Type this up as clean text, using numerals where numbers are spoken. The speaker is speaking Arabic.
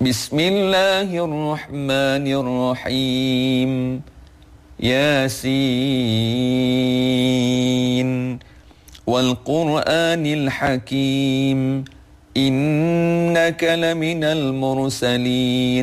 بسم الله الرحمن الرحيم ياسين والقرآن الحكيم إنك لمن المرسلين